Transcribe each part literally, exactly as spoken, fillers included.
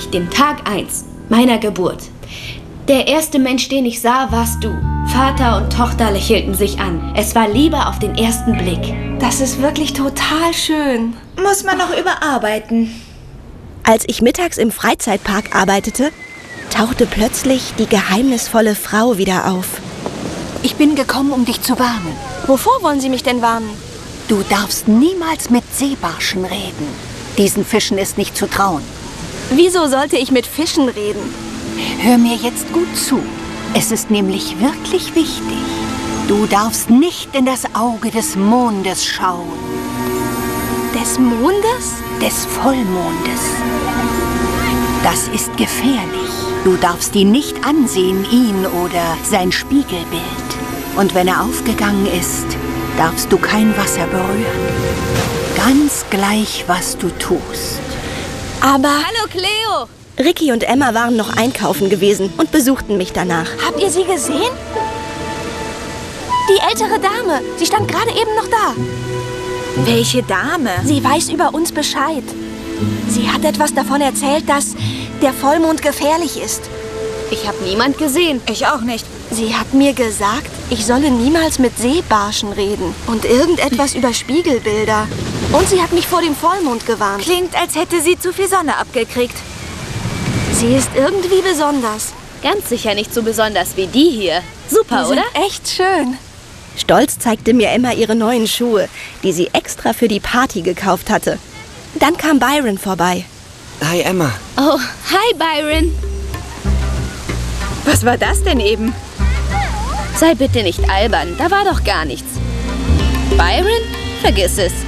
ich, dem Tag eins meiner Geburt. Der erste Mensch, den ich sah, warst du. Vater und Tochter lächelten sich an. Es war Liebe auf den ersten Blick. Das ist wirklich total schön. Muss man noch überarbeiten. Als ich mittags im Freizeitpark arbeitete, tauchte plötzlich die geheimnisvolle Frau wieder auf. Ich bin gekommen, um dich zu warnen. Wovor wollen Sie mich denn warnen? Du darfst niemals mit Seebarschen reden. Diesen Fischen ist nicht zu trauen. Wieso sollte ich mit Fischen reden? Hör mir jetzt gut zu. Es ist nämlich wirklich wichtig. Du darfst nicht in das Auge des Mondes schauen. Des Mondes? Des Vollmondes. Das ist gefährlich. Du darfst ihn nicht ansehen, ihn oder sein Spiegelbild. Und wenn er aufgegangen ist, darfst du kein Wasser berühren. Ganz gleich, was du tust. Aber... Hallo, Cleo! Ricky und Emma waren noch einkaufen gewesen und besuchten mich danach. Habt ihr sie gesehen? Die ältere Dame. Sie stand gerade eben noch da. Welche Dame? Sie weiß über uns Bescheid. Sie hat etwas davon erzählt, dass der Vollmond gefährlich ist. Ich habe niemand gesehen. Ich auch nicht. Sie hat mir gesagt, ich solle niemals mit Seebarschen reden und irgendetwas über Spiegelbilder. Und sie hat mich vor dem Vollmond gewarnt. Klingt, als hätte sie zu viel Sonne abgekriegt. Sie ist irgendwie besonders. Ganz sicher nicht so besonders wie die hier. Super, die oder? Sind echt schön. Stolz zeigte mir Emma ihre neuen Schuhe, die sie extra für die Party gekauft hatte. Dann kam Byron vorbei. Hi, Emma. Oh, hi, Byron. Was war das denn eben? Sei bitte nicht albern, da war doch gar nichts. Byron? Vergiss es.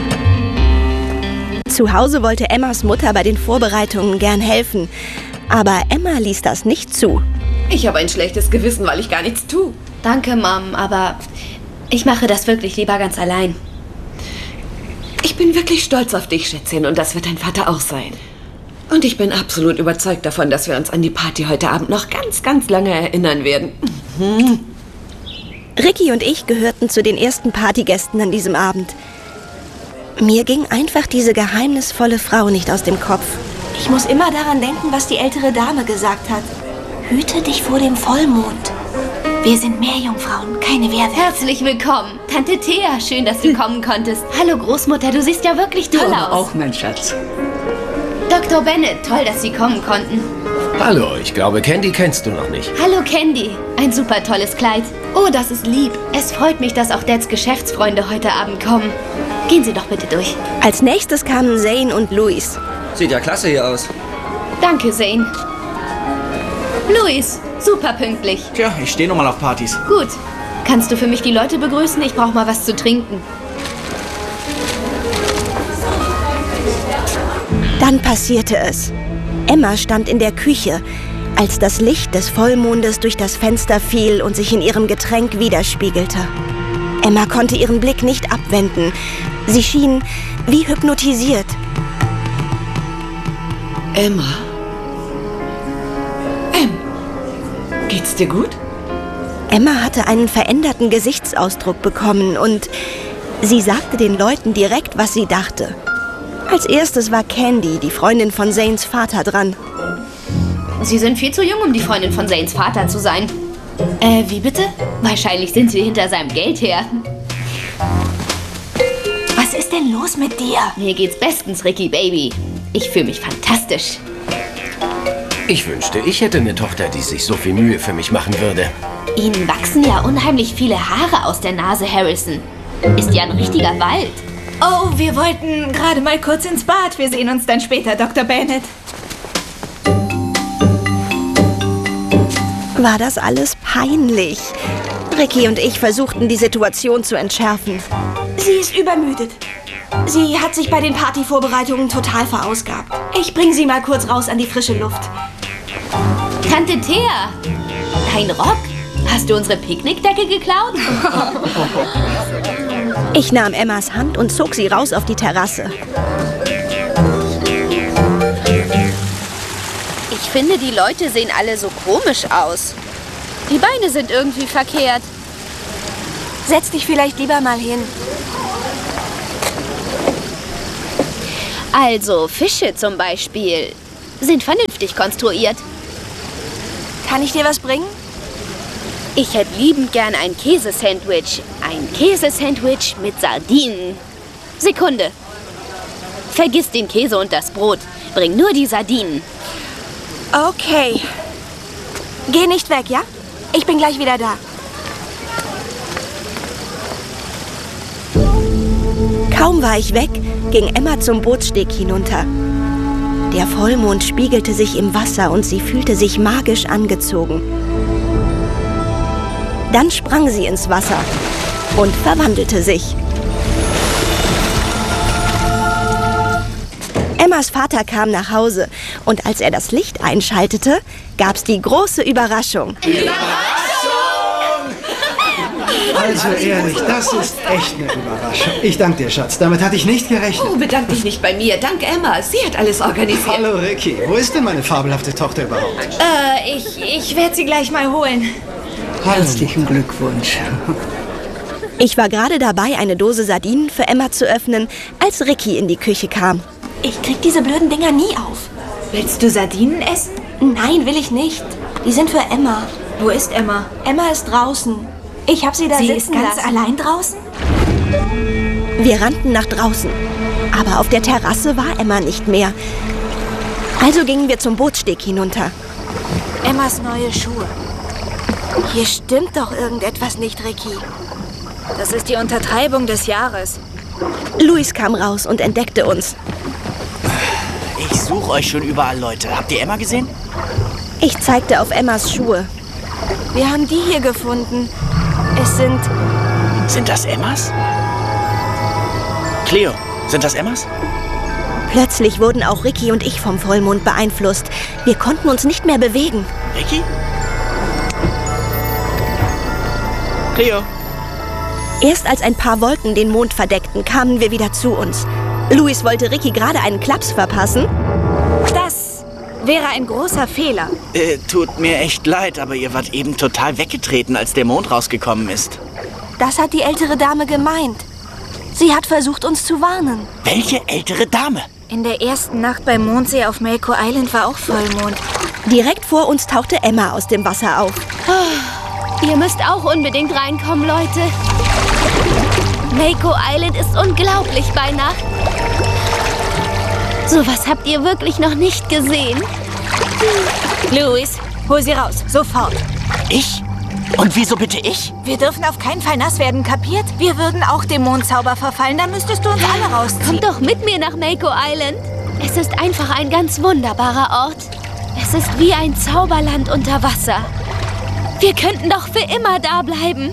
Zu Hause wollte Emmas Mutter bei den Vorbereitungen gern helfen. Aber Emma ließ das nicht zu. Ich habe ein schlechtes Gewissen, weil ich gar nichts tue. Danke, Mom, aber ich mache das wirklich lieber ganz allein. Ich bin wirklich stolz auf dich, Schätzchen, und das wird dein Vater auch sein. Und ich bin absolut überzeugt davon, dass wir uns an die Party heute Abend noch ganz, ganz lange erinnern werden. Mhm. Ricky und ich gehörten zu den ersten Partygästen an diesem Abend. Mir ging einfach diese geheimnisvolle Frau nicht aus dem Kopf. Ich muss immer daran denken, was die ältere Dame gesagt hat. Hüte dich vor dem Vollmond. Wir sind Meerjungfrauen, keine Werwölfe. Herzlich willkommen, Tante Thea. Schön, dass du kommen konntest. Hallo, Großmutter, du siehst ja wirklich toll du aus. Auch, mein Schatz. Doktor Bennett, toll, dass Sie kommen konnten. Hallo, ich glaube, Candy kennst du noch nicht. Hallo, Candy. Ein super tolles Kleid. Oh, das ist lieb. Es freut mich, dass auch Dads Geschäftsfreunde heute Abend kommen. Gehen Sie doch bitte durch. Als nächstes kamen Zane und Louis. Sieht ja klasse hier aus. Danke, Zane. Louis, super pünktlich. Tja, ich stehe noch mal auf Partys. Gut. Kannst du für mich die Leute begrüßen? Ich brauche mal was zu trinken. Dann passierte es. Emma stand in der Küche, als das Licht des Vollmondes durch das Fenster fiel und sich in ihrem Getränk widerspiegelte. Emma konnte ihren Blick nicht abwenden. Sie schien wie hypnotisiert. Emma? Em, geht's dir gut? Emma hatte einen veränderten Gesichtsausdruck bekommen und sie sagte den Leuten direkt, was sie dachte. Als erstes war Candy, die Freundin von Zanes Vater, dran. Sie sind viel zu jung, um die Freundin von Zanes Vater zu sein. Äh, wie bitte? Wahrscheinlich sind Sie hinter seinem Geld her. Was ist denn los mit dir? Mir geht's bestens, Ricky Baby. Ich fühle mich fantastisch. Ich wünschte, ich hätte eine Tochter, die sich so viel Mühe für mich machen würde. Ihnen wachsen ja unheimlich viele Haare aus der Nase, Harrison. Ist ja ein richtiger Wald. Oh, wir wollten gerade mal kurz ins Bad. Wir sehen uns dann später, Doktor Bennett. War das alles peinlich? Ricky und ich versuchten, die Situation zu entschärfen. Sie ist übermüdet. Sie hat sich bei den Partyvorbereitungen total verausgabt. Ich bringe sie mal kurz raus an die frische Luft. Tante Thea, dein Rock? Hast du unsere Picknickdecke geklaut? Ich nahm Emmas Hand und zog sie raus auf die Terrasse. Ich finde, die Leute sehen alle so komisch aus. Die Beine sind irgendwie verkehrt. Setz dich vielleicht lieber mal hin. Also, Fische zum Beispiel. sind vernünftig konstruiert. Kann ich dir was bringen? Ich hätte liebend gern ein Käsesandwich. Ein Käsesandwich mit Sardinen. Sekunde. Vergiss den Käse und das Brot. Bring nur die Sardinen. Okay. Geh nicht weg, ja? Ich bin gleich wieder da. Kaum war ich weg, ging Emma zum Bootssteg hinunter. Der Vollmond spiegelte sich im Wasser und sie fühlte sich magisch angezogen. Dann sprang sie ins Wasser und verwandelte sich. Emmas Vater kam nach Hause und als er das Licht einschaltete, gab's die große Überraschung. Also ehrlich, das ist echt eine Überraschung. Ich danke dir, Schatz. Damit hatte ich nicht gerechnet. Oh, bedank dich nicht bei mir. Dank Emma. Sie hat alles organisiert. Hallo, Ricky. Wo ist denn meine fabelhafte Tochter überhaupt? Äh, ich, ich werde sie gleich mal holen. Herzlichen Glückwunsch. Ich war gerade dabei, eine Dose Sardinen für Emma zu öffnen, als Ricky in die Küche kam. Ich krieg diese blöden Dinger nie auf. Willst du Sardinen essen? Nein, will ich nicht. Die sind für Emma. Wo ist Emma? Emma ist draußen. Ich habe sie da Sie sitzen ist ganz lassen. allein draußen? Wir rannten nach draußen, aber auf der Terrasse war Emma nicht mehr. Also gingen wir zum Bootssteg hinunter. Emmas neue Schuhe. Hier stimmt doch irgendetwas nicht, Ricky. Das ist die Untertreibung des Jahres. Luis kam raus und entdeckte uns. Ich suche euch schon überall, Leute. Habt ihr Emma gesehen? Ich zeigte auf Emmas Schuhe. Wir haben die hier gefunden. Es sind... Sind das Emmas? Cleo, sind das Emmas? Plötzlich wurden auch Ricky und ich vom Vollmond beeinflusst. Wir konnten uns nicht mehr bewegen. Ricky? Cleo? Erst als ein paar Wolken den Mond verdeckten, kamen wir wieder zu uns. Luis wollte Ricky gerade einen Klaps verpassen. Das wäre ein großer Fehler. Äh, tut mir echt leid, aber ihr wart eben total weggetreten, als der Mond rausgekommen ist. Das hat die ältere Dame gemeint. Sie hat versucht, uns zu warnen. Welche ältere Dame? In der ersten Nacht beim Mondsee auf Mako Island war auch Vollmond. Direkt vor uns tauchte Emma aus dem Wasser auf. Oh, ihr müsst auch unbedingt reinkommen, Leute. Mako Island ist unglaublich bei Nacht. Sowas habt ihr wirklich noch nicht gesehen. Luis, hol sie raus, sofort. Ich? Und wieso bitte ich? Wir dürfen auf keinen Fall nass werden, kapiert? Wir würden auch dem Mondzauber verfallen, dann müsstest du uns alle rausziehen. Kommt doch mit mir nach Mako Island. Es ist einfach ein ganz wunderbarer Ort. Es ist wie ein Zauberland unter Wasser. Wir könnten doch für immer da bleiben.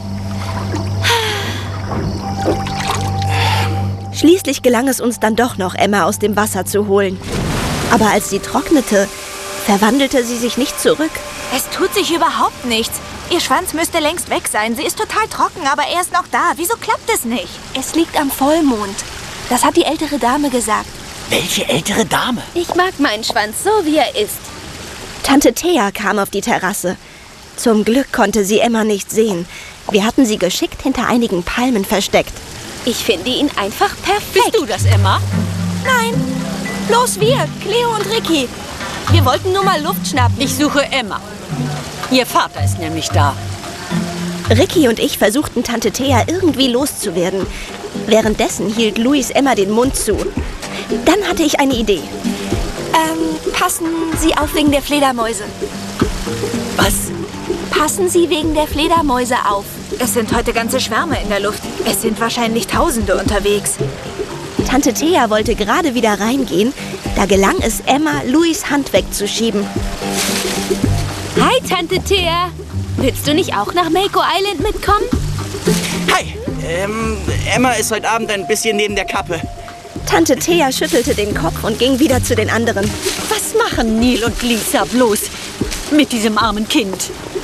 Schließlich gelang es uns dann doch noch, Emma aus dem Wasser zu holen. Aber als sie trocknete, verwandelte sie sich nicht zurück. Es tut sich überhaupt nichts. Ihr Schwanz müsste längst weg sein. Sie ist total trocken, aber er ist noch da. Wieso klappt es nicht? Es liegt am Vollmond. Das hat die ältere Dame gesagt. Welche ältere Dame? Ich mag meinen Schwanz so, wie er ist. Tante Thea kam auf die Terrasse. Zum Glück konnte sie Emma nicht sehen. Wir hatten sie geschickt hinter einigen Palmen versteckt. Ich finde ihn einfach perfekt. Bist du das, Emma? Nein, bloß wir, Cleo und Ricky. Wir wollten nur mal Luft schnappen. Ich suche Emma. Ihr Vater ist nämlich da. Ricky und ich versuchten Tante Thea irgendwie loszuwerden. Währenddessen hielt Luis Emma den Mund zu. Dann hatte ich eine Idee. Ähm, passen Sie auf wegen der Fledermäuse. Was? Passen Sie wegen der Fledermäuse auf. Es sind heute ganze Schwärme in der Luft. Es sind wahrscheinlich Tausende unterwegs. Tante Thea wollte gerade wieder reingehen, da gelang es Emma, Luis Hand wegzuschieben. Hi, Tante Thea. Willst du nicht auch nach Mako Island mitkommen? Hi, ähm, Emma ist heute Abend ein bisschen neben der Kappe. Tante Thea schüttelte den Kopf und ging wieder zu den anderen. Was machen Neil und Lisa bloß mit diesem armen Kind?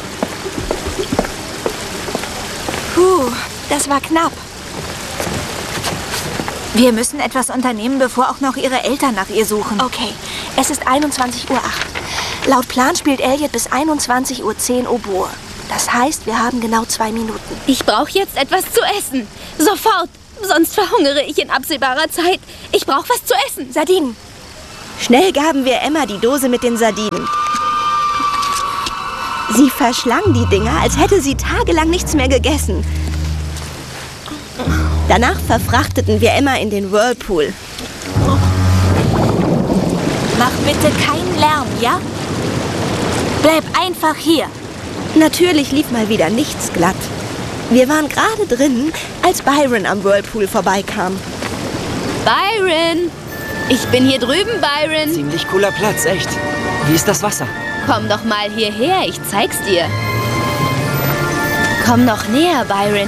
Puh, das war knapp. Wir müssen etwas unternehmen, bevor auch noch ihre Eltern nach ihr suchen. Okay, es ist einundzwanzig Uhr acht. Laut Plan spielt Elliot bis einundzwanzig Uhr zehn Oboe. Das heißt, wir haben genau zwei Minuten. Ich brauche jetzt etwas zu essen. Sofort. Sonst verhungere ich in absehbarer Zeit. Ich brauche was zu essen. Sardinen. Schnell gaben wir Emma die Dose mit den Sardinen. Sie verschlang die Dinger, als hätte sie tagelang nichts mehr gegessen. Danach verfrachteten wir Emma in den Whirlpool. Mach bitte keinen Lärm, ja? Bleib einfach hier. Natürlich lief mal wieder nichts glatt. Wir waren gerade drin, als Byron am Whirlpool vorbeikam. Byron! Ich bin hier drüben, Byron. Ziemlich cooler Platz, echt. Wie ist das Wasser? Komm doch mal hierher, ich zeig's dir. Komm noch näher, Byron.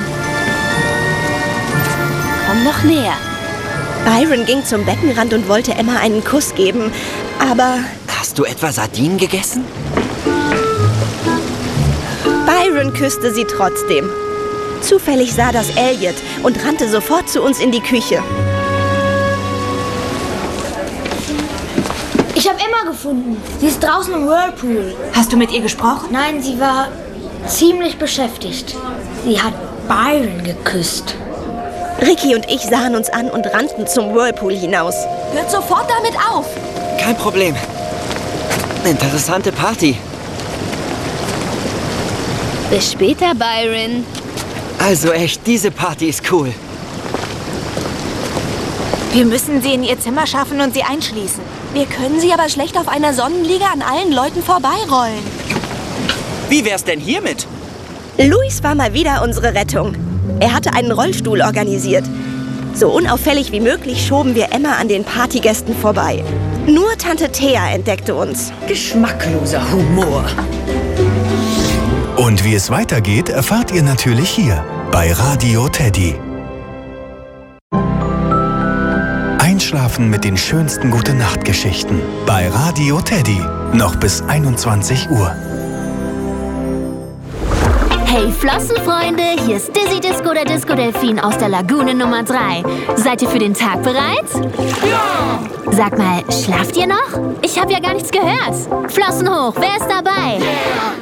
Komm noch näher. Byron ging zum Beckenrand und wollte Emma einen Kuss geben, aber... Hast du etwa Sardinen gegessen? Byron küsste sie trotzdem. Zufällig sah das Elliot und rannte sofort zu uns in die Küche. Ich habe Emma gefunden. Sie ist draußen im Whirlpool. Hast du mit ihr gesprochen? Nein, sie war ziemlich beschäftigt. Sie hat Byron geküsst. Ricky und ich sahen uns an und rannten zum Whirlpool hinaus. Hört sofort damit auf. Kein Problem. Interessante Party. Bis später, Byron. Also echt, diese Party ist cool. Wir müssen sie in ihr Zimmer schaffen und sie einschließen. Wir können sie aber schlecht auf einer Sonnenliege an allen Leuten vorbeirollen. Wie wär's denn hiermit? Luis war mal wieder unsere Rettung. Er hatte einen Rollstuhl organisiert. So unauffällig wie möglich schoben wir Emma an den Partygästen vorbei. Nur Tante Thea entdeckte uns. Geschmackloser Humor. Und wie es weitergeht, erfahrt ihr natürlich hier bei Radio Teddy. Einschlafen mit den schönsten Gute-Nacht-Geschichten bei Radio Teddy. Noch bis einundzwanzig Uhr. Hey Flossenfreunde, hier ist Dizzy Disco, der Disco Delfin aus der Lagune Nummer drei. Seid ihr für den Tag bereit? Ja! Sag mal, schlaft ihr noch? Ich habe ja gar nichts gehört. Flossen hoch, wer ist dabei? Yeah.